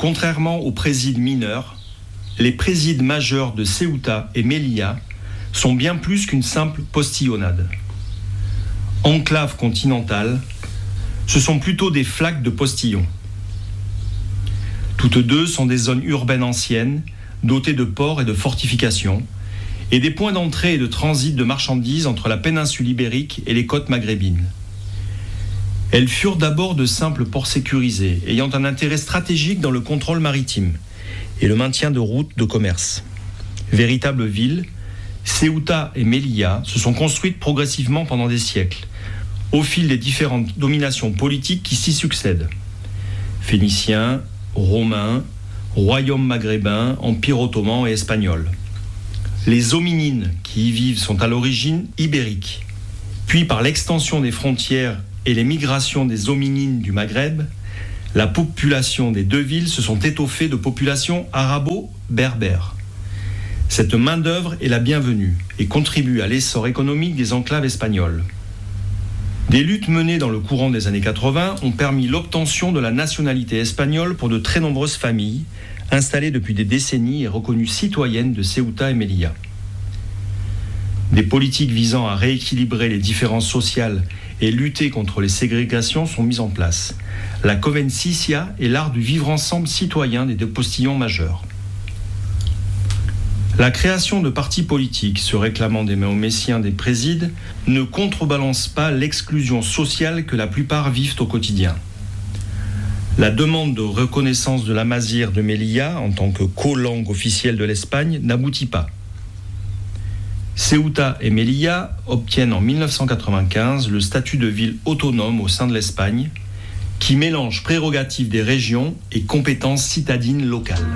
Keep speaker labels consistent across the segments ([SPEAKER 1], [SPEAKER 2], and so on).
[SPEAKER 1] Contrairement aux présides mineurs, les présides majeurs de Ceuta et Melilla sont bien plus qu'une simple postillonnade. Enclave continentale, ce sont plutôt des flaques de postillons. Toutes deux sont des zones urbaines anciennes, dotées de ports et de fortifications, et des points d'entrée et de transit de marchandises entre la péninsule ibérique et les côtes maghrébines. Elles furent d'abord de simples ports sécurisés, ayant un intérêt stratégique dans le contrôle maritime et le maintien de routes de commerce. Véritables villes, Ceuta et Melilla se sont construites progressivement pendant des siècles, au fil des différentes dominations politiques qui s'y succèdent. Phéniciens, Romains, royaumes maghrébins, empire ottoman et espagnol. Les hominines qui y vivent sont à l'origine ibériques. Puis par l'extension des frontières et les migrations des hominines du Maghreb, la population des deux villes se sont étoffées de populations arabo-berbères. Cette main-d'œuvre est la bienvenue et contribue à l'essor économique des enclaves espagnoles. Des luttes menées dans le courant des années 80 ont permis l'obtention de la nationalité espagnole pour de très nombreuses familles, installées depuis des décennies et reconnues citoyennes de Ceuta et Melilla. Des politiques visant à rééquilibrer les différences sociales et lutter contre les ségrégations sont mises en place. La conveniencia est l'art du vivre ensemble citoyen des deux postillons majeurs. La création de partis politiques se réclamant des mahométiens des présides ne contrebalance pas l'exclusion sociale que la plupart vivent au quotidien. La demande de reconnaissance de l'amazigh de Melilla en tant que co-langue officielle de l'Espagne n'aboutit pas. Ceuta et Melilla obtiennent en 1995 le statut de ville autonome au sein de l'Espagne, qui mélange prérogatives des régions et compétences citadines locales.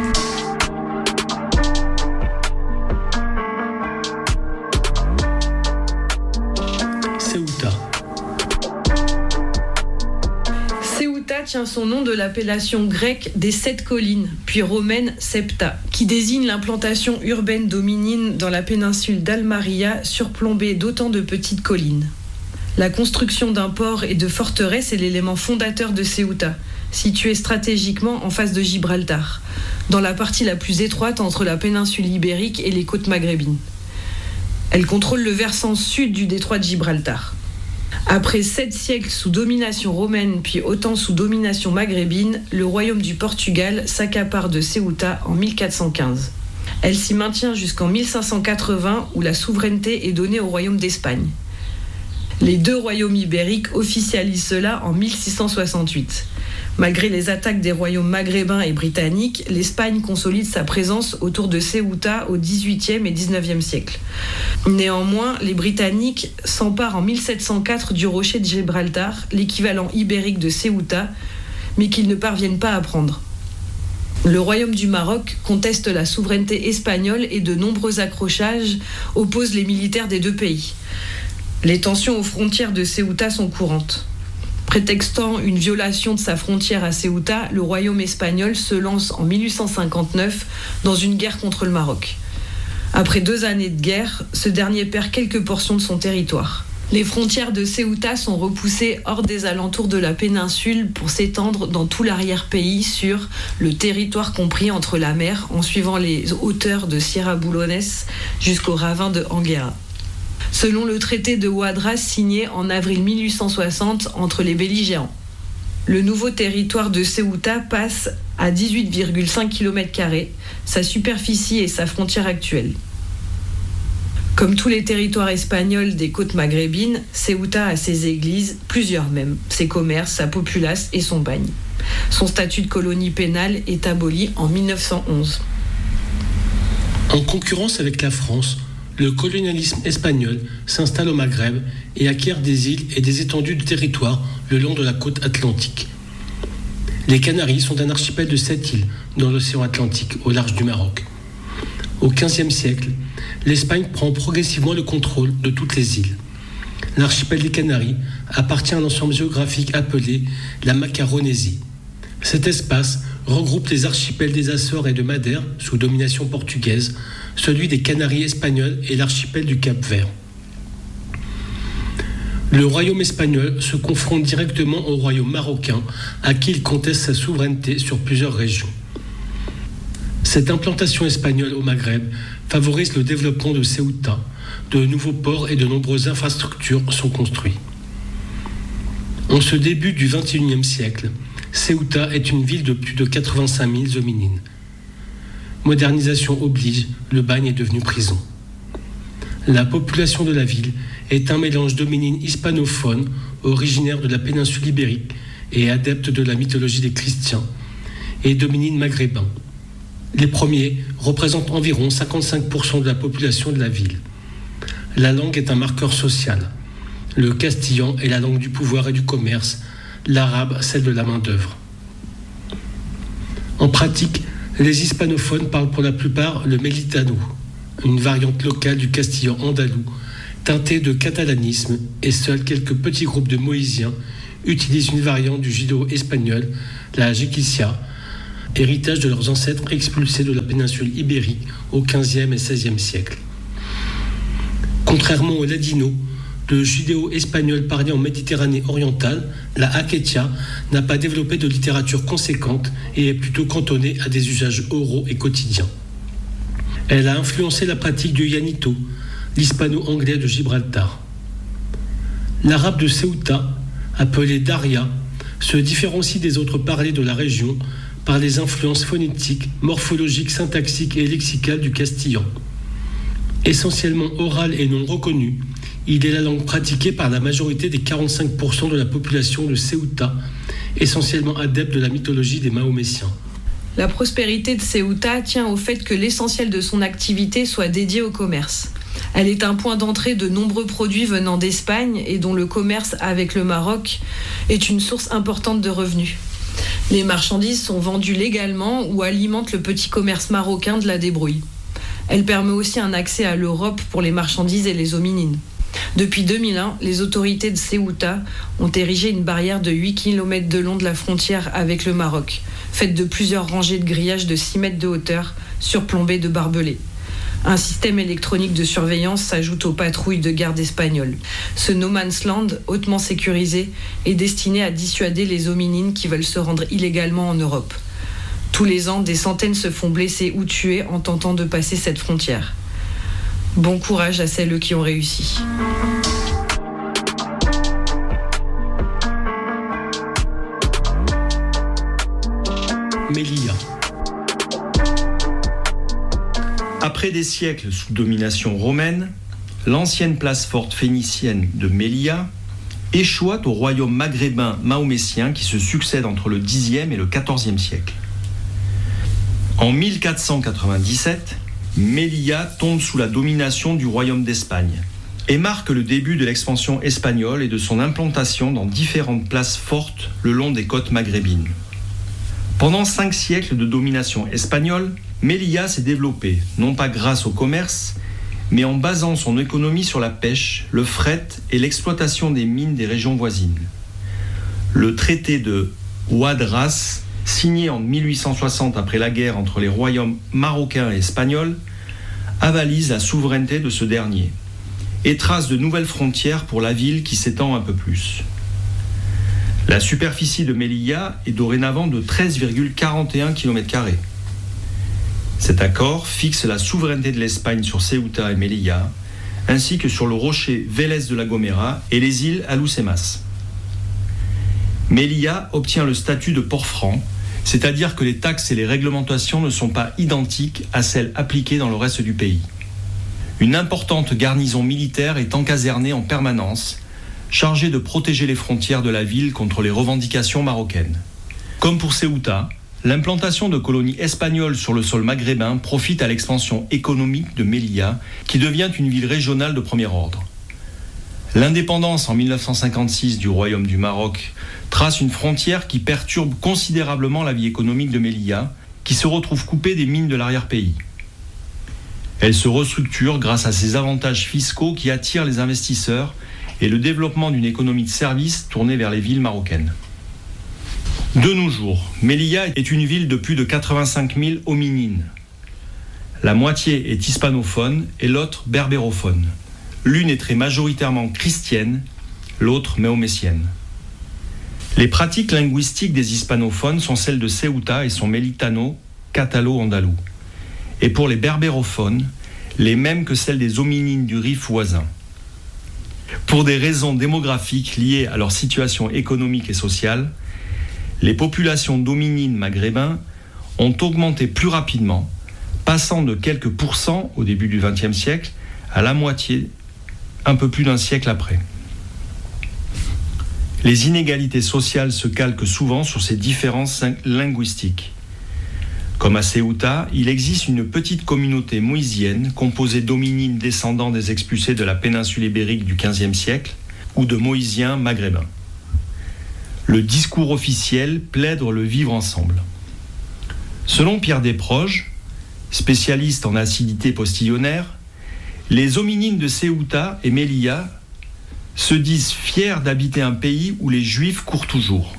[SPEAKER 2] Ceuta tient son nom de l'appellation grecque des 7 collines, puis romaine septa, qui désigne l'implantation urbaine d'hominines dans la péninsule d'Almeria surplombée d'autant de petites collines. La construction d'un port et de forteresses est l'élément fondateur de Ceuta, située stratégiquement en face de Gibraltar, dans la partie la plus étroite entre la péninsule ibérique et les côtes maghrébines. Elle contrôle le versant sud du détroit de Gibraltar. Après 7 siècles sous domination romaine puis autant sous domination maghrébine, le royaume du Portugal s'accapare de Ceuta en 1415. Elle s'y maintient jusqu'en 1580 où la souveraineté est donnée au royaume d'Espagne. Les deux royaumes ibériques officialisent cela en 1668. Malgré les attaques des royaumes maghrébins et britanniques, l'Espagne consolide sa présence autour de Ceuta au XVIIIe et XIXe siècle. Néanmoins, les Britanniques s'emparent en 1704 du rocher de Gibraltar, l'équivalent ibérique de Ceuta, mais qu'ils ne parviennent pas à prendre. Le royaume du Maroc conteste la souveraineté espagnole et de nombreux accrochages opposent les militaires des deux pays. Les tensions aux frontières de Ceuta sont courantes. Prétextant une violation de sa frontière à Ceuta, le royaume espagnol se lance en 1859 dans une guerre contre le Maroc. Après 2 années de guerre, ce dernier perd quelques portions de son territoire. Les frontières de Ceuta sont repoussées hors des alentours de la péninsule pour s'étendre dans tout l'arrière-pays sur le territoire compris entre la mer en suivant les hauteurs de Sierra Bulones jusqu'au ravin de Anguera. Selon le traité de Ouadras signé en avril 1860 entre les belligérants. Le nouveau territoire de Ceuta passe à 18,5 km², sa superficie et sa frontière actuelle. Comme tous les territoires espagnols des côtes maghrébines, Ceuta a ses églises, plusieurs même, ses commerces, sa populace et son bagne. Son statut de colonie pénale est aboli en 1911.
[SPEAKER 3] En concurrence avec la France, le colonialisme espagnol s'installe au Maghreb et acquiert des îles et des étendues de territoire le long de la côte atlantique. Les Canaries sont un archipel de 7 îles dans l'océan Atlantique, au large du Maroc. Au XVe siècle, l'Espagne prend progressivement le contrôle de toutes les îles. L'archipel des Canaries appartient à un ensemble géographique appelé la Macaronésie. Cet espace regroupe les archipels des Açores et de Madère sous domination portugaise, celui des Canaries espagnoles et l'archipel du Cap-Vert. Le royaume espagnol se confronte directement au royaume marocain, à qui il conteste sa souveraineté sur plusieurs régions. Cette implantation espagnole au Maghreb favorise le développement de Ceuta. De nouveaux ports et de nombreuses infrastructures sont construits. En ce début du XXIe siècle, Ceuta est une ville de plus de 85 000 hominines. Modernisation oblige, le bagne est devenu prison. La population de la ville est un mélange d'hominines hispanophones, originaires de la péninsule ibérique et adeptes de la mythologie des chrétiens, et d'hominines maghrébins. Les premiers représentent environ 55% de la population de la ville. La langue est un marqueur social. Le castillan est la langue du pouvoir et du commerce, l'arabe celle de la main-d'œuvre. En pratique, les hispanophones parlent pour la plupart le melitano, une variante locale du castillan andalou, teintée de catalanisme, et seuls quelques petits groupes de moïsiens utilisent une variante du judéo-espagnol, la jiquicia, héritage de leurs ancêtres expulsés de la péninsule ibérique au XVe et XVIe siècle. Contrairement au ladino, le judéo-espagnol parlé en Méditerranée orientale, la Aketia n'a pas développé de littérature conséquente et est plutôt cantonnée à des usages oraux et quotidiens. Elle a influencé la pratique du llanito, l'hispano-anglais de Gibraltar. L'arabe de Ceuta, appelé Daria, se différencie des autres parlés de la région par les influences phonétiques, morphologiques, syntaxiques et lexicales du castillan. Essentiellement oral et non reconnu, il est la langue pratiquée par la majorité des 45% de la population de Ceuta, essentiellement adepte de la mythologie des Mahométiens.
[SPEAKER 2] La prospérité de Ceuta tient au fait que l'essentiel de son activité soit dédié au commerce. Elle est un point d'entrée de nombreux produits venant d'Espagne et dont le commerce avec le Maroc est une source importante de revenus. Les marchandises sont vendues légalement ou alimentent le petit commerce marocain de la débrouille. Elle permet aussi un accès à l'Europe pour les marchandises et les hominines. Depuis 2001, les autorités de Ceuta ont érigé une barrière de 8 km de long de la frontière avec le Maroc, faite de plusieurs rangées de grillages de 6 mètres de hauteur, surplombées de barbelés. Un système électronique de surveillance s'ajoute aux patrouilles de garde espagnoles. Ce no man's land, hautement sécurisé, est destiné à dissuader les hominines qui veulent se rendre illégalement en Europe. Tous les ans, des centaines se font blesser ou tuer en tentant de passer cette frontière. Bon courage à celles qui ont réussi.
[SPEAKER 3] Melilla.
[SPEAKER 1] Après des siècles sous domination romaine, l'ancienne place forte phénicienne de Melilla échoit au royaume maghrébin mahométien qui se succède entre le Xe et le XIVe siècle. En 1497, Melilla tombe sous la domination du royaume d'Espagne et marque le début de l'expansion espagnole et de son implantation dans différentes places fortes le long des côtes maghrébines. Pendant 5 siècles de domination espagnole, Melilla s'est développée, non pas grâce au commerce, mais en basant son économie sur la pêche, le fret et l'exploitation des mines des régions voisines. Le traité de Ouadras, signé en 1860 après la guerre entre les royaumes marocains et espagnols, avalise la souveraineté de ce dernier et trace de nouvelles frontières pour la ville qui s'étend un peu plus. La superficie de Melilla est dorénavant de 13,41 km². Cet accord fixe la souveraineté de l'Espagne sur Ceuta et Melilla, ainsi que sur le rocher Vélez de la Gomera et les îles Alhucemas. Melilla obtient le statut de port franc, c'est-à-dire que les taxes et les réglementations ne sont pas identiques à celles appliquées dans le reste du pays. Une importante garnison militaire est encasernée en permanence, chargée de protéger les frontières de la ville contre les revendications marocaines. Comme pour Ceuta, l'implantation de colonies espagnoles sur le sol maghrébin profite à l'expansion économique de Melilla, qui devient une ville régionale de premier ordre. L'indépendance en 1956 du Royaume du Maroc trace une frontière qui perturbe considérablement la vie économique de Melilla, qui se retrouve coupée des mines de l'arrière-pays. Elle se restructure grâce à ses avantages fiscaux qui attirent les investisseurs et le développement d'une économie de services tournée vers les villes marocaines. De nos jours, Melilla est une ville de plus de 85 000 hominines. La moitié est hispanophone et l'autre berbérophone. L'une est très majoritairement chrétienne, l'autre mahométienne. Les pratiques linguistiques des hispanophones sont celles de Ceuta et son mélitano catalo-andalou. Et pour les berbérophones, les mêmes que celles des hominines du Rif voisin. Pour des raisons démographiques liées à leur situation économique et sociale, les populations d'hominines maghrébins ont augmenté plus rapidement, passant de quelques pourcents au début du XXe siècle à la moitié un peu plus d'un siècle après. Les inégalités sociales se calquent souvent sur ces différences linguistiques. Comme à Ceuta, il existe une petite communauté moïsienne composée d'hominines descendants des expulsés de la péninsule ibérique du XVe siècle ou de moïsiens maghrébins. Le discours officiel plaide le vivre ensemble. Selon Pierre Desproges, spécialiste en acidité postillonnaire, les hominines de Ceuta et Melilla se disent fiers d'habiter un pays où les Juifs courent toujours.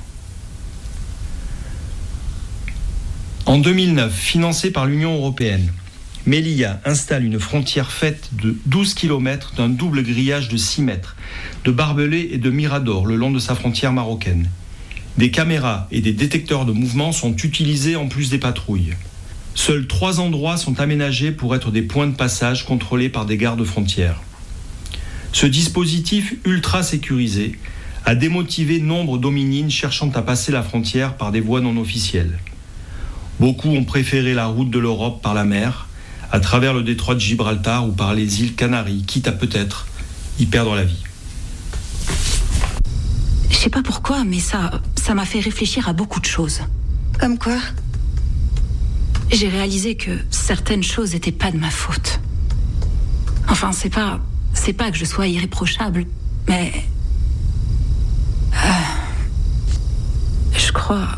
[SPEAKER 1] En 2009, financé par l'Union européenne, Melilla installe une frontière faite de 12 km d'un double grillage de 6 mètres, de barbelés et de miradors le long de sa frontière marocaine. Des caméras et des détecteurs de mouvement sont utilisés en plus des patrouilles. Seuls 3 endroits sont aménagés pour être des points de passage contrôlés par des gardes frontières. Ce dispositif ultra sécurisé a démotivé nombre d'hominines cherchant à passer la frontière par des voies non officielles. Beaucoup ont préféré la route de l'Europe par la mer, à travers le détroit de Gibraltar ou par les îles Canaries, quitte à peut-être y perdre la vie.
[SPEAKER 4] Je sais pas pourquoi, mais ça m'a fait réfléchir à beaucoup de choses.
[SPEAKER 5] Comme quoi ?
[SPEAKER 4] J'ai réalisé que certaines choses étaient pas de ma faute. Enfin, c'est pas que je sois irréprochable, mais... Je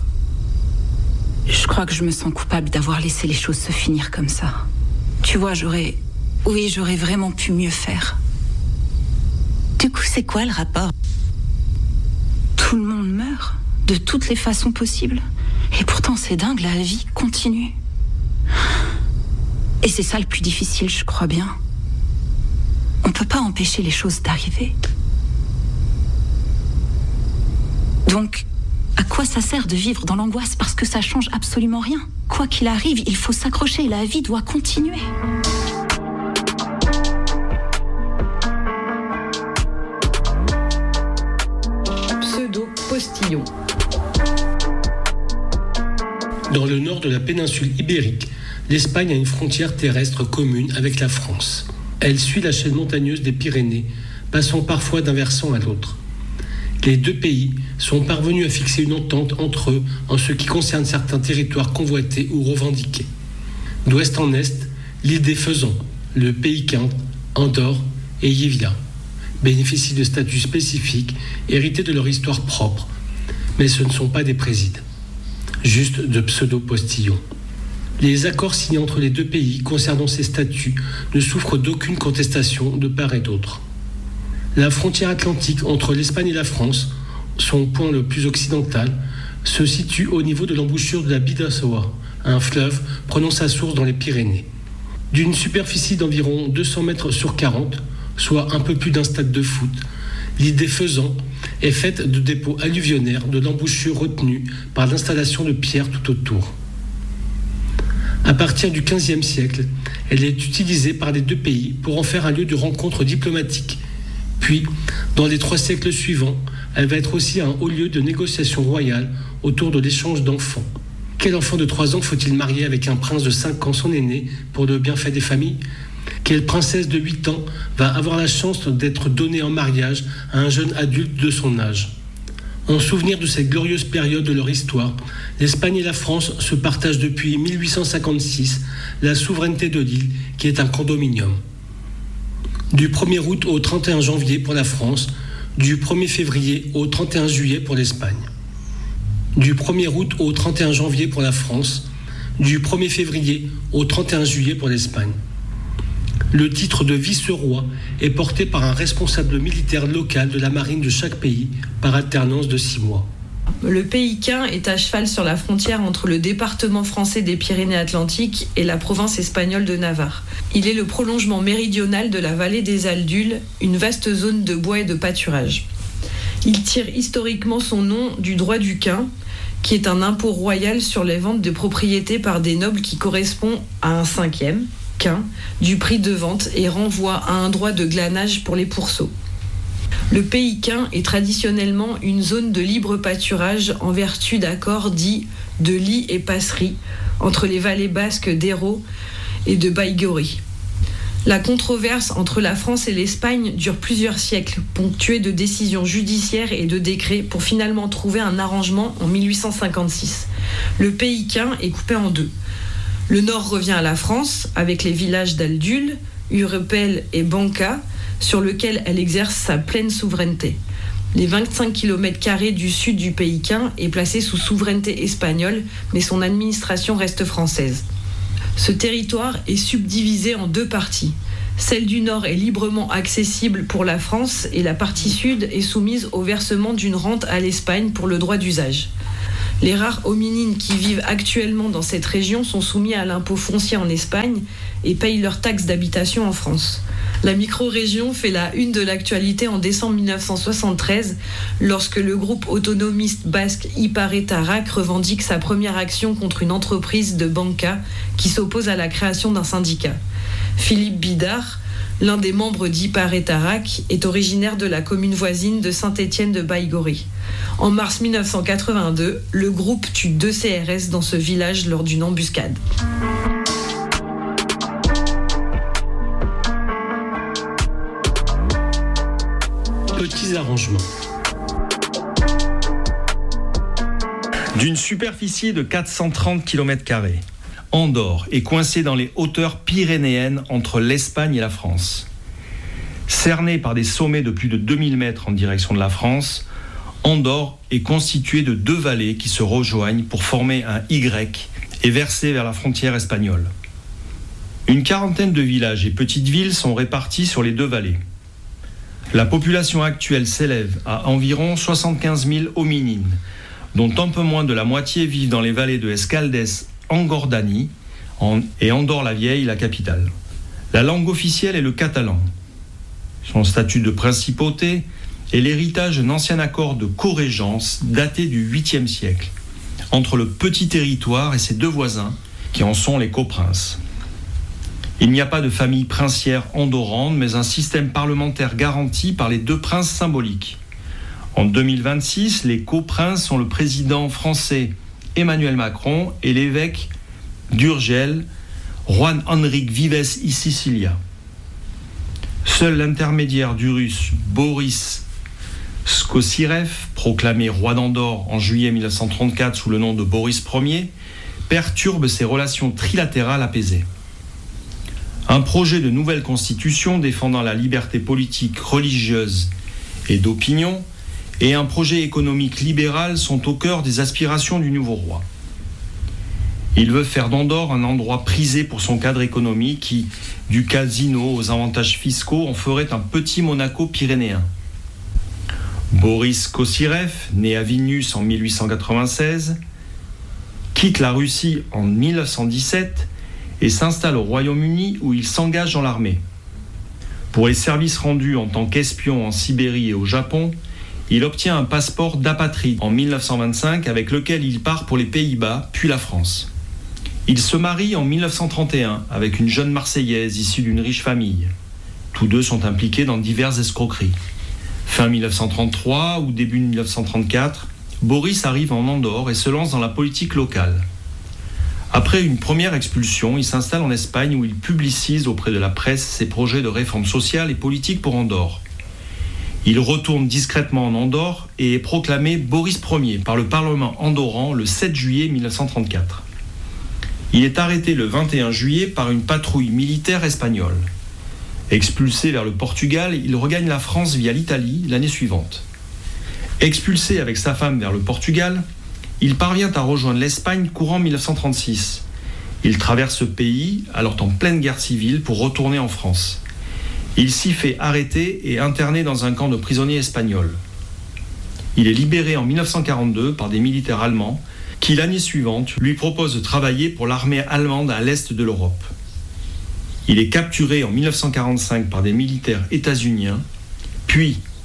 [SPEAKER 4] crois que je me sens coupable d'avoir laissé les choses se finir comme ça. Tu vois, j'aurais vraiment pu mieux faire.
[SPEAKER 5] Du coup, c'est quoi le rapport ?
[SPEAKER 4] Tout le monde meurt, de toutes les façons possibles. Et pourtant, c'est dingue, la vie continue. Et c'est ça le plus difficile, je crois bien. On peut pas empêcher les choses d'arriver. Donc, à quoi ça sert de vivre dans l'angoisse parce que ça change absolument rien ? Quoi qu'il arrive, il faut s'accrocher, la vie doit continuer.
[SPEAKER 2] Pseudo-postillon.
[SPEAKER 3] Dans le nord de la péninsule ibérique, l'Espagne a une frontière terrestre commune avec la France. Elle suit la chaîne montagneuse des Pyrénées, passant parfois d'un versant à l'autre. Les deux pays sont parvenus à fixer une entente entre eux en ce qui concerne certains territoires convoités ou revendiqués. D'ouest en est, l'île des Faisans, le Pays Quinte, Andorre et Yévia bénéficient de statuts spécifiques hérités de leur histoire propre, mais ce ne sont pas des présides, juste de pseudo-postillons. Les accords signés entre les deux pays concernant ces statuts ne souffrent d'aucune contestation de part et d'autre. La frontière atlantique entre l'Espagne et la France, son point le plus occidental, se situe au niveau de l'embouchure de la Bidasoa, un fleuve prenant sa source dans les Pyrénées. D'une superficie d'environ 200 mètres sur 40, soit un peu plus d'un stade de foot, l'île des Faisans est faite de dépôts alluvionnaires de l'embouchure retenue par l'installation de pierres tout autour. À partir du XVe siècle, elle est utilisée par les deux pays pour en faire un lieu de rencontre diplomatique. Puis, dans les 3 siècles suivants, elle va être aussi un haut lieu de négociation royale autour de l'échange d'enfants. Quel enfant de 3 ans faut-il marier avec un prince de 5 ans, son aîné, pour le bienfait des familles ? Quelle princesse de 8 ans va avoir la chance d'être donnée en mariage à un jeune adulte de son âge ? En souvenir de cette glorieuse période de leur histoire, l'Espagne et la France se partagent depuis 1856 la souveraineté de l'île, qui est un condominium. Du 1er août au 31 janvier pour la France, du 1er février au 31 juillet pour l'Espagne. Du 1er août au 31 janvier pour la France, du 1er février au 31 juillet pour l'Espagne. Le titre de vice-roi est porté par un responsable militaire local de la marine de chaque pays par alternance de 6 mois.
[SPEAKER 2] Le Pays Quint est à cheval sur la frontière entre le département français des Pyrénées-Atlantiques et la province espagnole de Navarre. Il est le prolongement méridional de la vallée des Aldules, une vaste zone de bois et de pâturage. Il tire historiquement son nom du droit du quin, qui est un impôt royal sur les ventes de propriétés par des nobles qui correspond à un 5e, quin, du prix de vente et renvoie à un droit de glanage pour les pourceaux. Le pays quin est traditionnellement une zone de libre pâturage en vertu d'accords dits de lit et passerie entre les vallées basques d'Hérault et de Baïgorri. La controverse entre la France et l'Espagne dure plusieurs siècles, ponctuée de décisions judiciaires et de décrets pour finalement trouver un arrangement en 1856. Le pays quin est coupé en deux. Le nord revient à la France, avec les villages d'Aldul, Urepel et Banca, sur lequel elle exerce sa pleine souveraineté. Les 25 km² du sud du pays quin est placé sous souveraineté espagnole, mais son administration reste française. Ce territoire est subdivisé en deux parties. Celle du nord est librement accessible pour la France et la partie sud est soumise au versement d'une rente à l'Espagne pour le droit d'usage. Les rares hominines qui vivent actuellement dans cette région sont soumis à l'impôt foncier en Espagne et payent leurs taxes d'habitation en France. La micro-région fait la une de l'actualité en décembre 1973 lorsque le groupe autonomiste basque Ipar-Etarak revendique sa première action contre une entreprise de Banca qui s'oppose à la création d'un syndicat. Philippe Bidard, l'un des membres d'Ipar-Etarak, est originaire de la commune voisine de Saint-Étienne de Baïgorri. En mars 1982, le groupe tue 2 CRS dans ce village lors d'une embuscade.
[SPEAKER 3] Petits arrangements.
[SPEAKER 1] D'une superficie de 430 km², Andorre est coincée dans les hauteurs pyrénéennes entre l'Espagne et la France. Cernée par des sommets de plus de 2000 mètres en direction de la France, Andorre est constituée de 2 vallées qui se rejoignent pour former un Y et verser vers la frontière espagnole. Une quarantaine de villages et petites villes sont répartis sur les 2 vallées. La population actuelle s'élève à environ 75 000 hominines, dont un peu moins de la moitié vivent dans les vallées de Escaldes-Engordany et Andorre-la-Vieille, la capitale. La langue officielle est le catalan. Son statut de principauté est l'héritage d'un ancien accord de corégence daté du 8e siècle, entre le petit territoire et ses 2 voisins, qui en sont les coprinces. Il n'y a pas de famille princière andorrane, mais un système parlementaire garanti par les 2 princes symboliques. En 2026, les coprinces sont le président français Emmanuel Macron et l'évêque d'Urgell, Juan Enrique Vives y Sicilia. Seul l'intermédiaire du russe Boris Skocirev, proclamé roi d'Andorre en juillet 1934 sous le nom de Boris Ier, perturbe ces relations trilatérales apaisées. Un projet de nouvelle constitution défendant la liberté politique, religieuse et d'opinion et un projet économique libéral sont au cœur des aspirations du nouveau roi. Il veut faire d'Andorre un endroit prisé pour son cadre économique qui, du casino aux avantages fiscaux, en ferait un petit Monaco pyrénéen. Boris Kosyrev, né à Vilnius en 1896, quitte la Russie en 1917 et s'installe au Royaume-Uni où il s'engage dans l'armée. Pour les services rendus en tant qu'espion en Sibérie et au Japon, il obtient un passeport d'apatride en 1925 avec lequel il part pour les Pays-Bas, puis la France. Il se marie en 1931 avec une jeune Marseillaise issue d'une riche famille. Tous 2 sont impliqués dans diverses escroqueries. Fin 1933 ou début 1934, Boris arrive en Andorre et se lance dans la politique locale. Après une première expulsion, il s'installe en Espagne où il publicise auprès de la presse ses projets de réforme sociale et politique pour Andorre. Il retourne discrètement en Andorre et est proclamé Boris Ier par le Parlement andorran le 7 juillet 1934. Il est arrêté le 21 juillet par une patrouille militaire espagnole. Expulsé vers le Portugal, il regagne la France via l'Italie l'année suivante. Expulsé avec sa femme vers le Portugal, il parvient à rejoindre l'Espagne courant 1936. Il traverse ce pays, alors en pleine guerre civile, pour retourner en France. Il s'y fait arrêter et interner dans un camp de prisonniers espagnols. Il est libéré en 1942 par des militaires allemands qui, l'année suivante, lui proposent de travailler pour l'armée allemande à l'est de l'Europe. Il est capturé en 1945 par des militaires états-uniens, puis,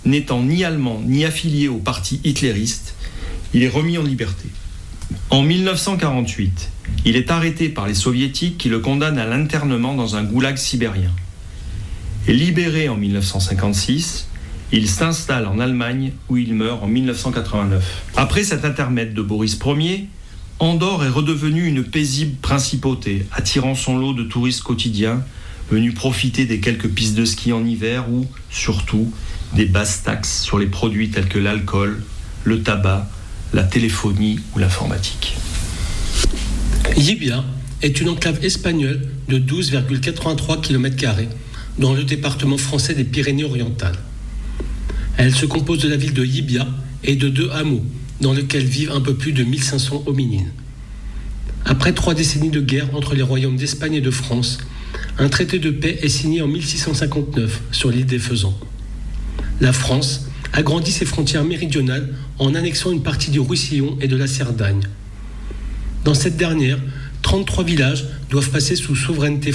[SPEAKER 1] n'étant ni allemand ni affilié au parti hitlériste, il est remis en liberté. En 1948, il est arrêté par les soviétiques qui le condamnent à l'internement dans un goulag sibérien. Et libéré en 1956, il s'installe en Allemagne où il meurt en 1989. Après cet intermède de Boris Ier, Andorre est redevenue une paisible principauté, attirant son lot de touristes quotidiens venus profiter des quelques pistes de ski en hiver ou, surtout, des basses taxes sur les produits tels que l'alcool, le tabac, la téléphonie ou l'informatique.
[SPEAKER 3] Llibia est une enclave espagnole de 12,83 km² dans le département français des Pyrénées-Orientales. Elle se compose de la ville de Llibia et de 2 hameaux dans lesquels vivent un peu plus de 1500 hominines. Après 3 décennies de guerre entre les royaumes d'Espagne et de France, un traité de paix est signé en 1659 sur l'île des Faisans. La France agrandit ses frontières méridionales en annexant une partie du Roussillon et de la Cerdagne. Dans cette dernière, 33 villages doivent passer sous souveraineté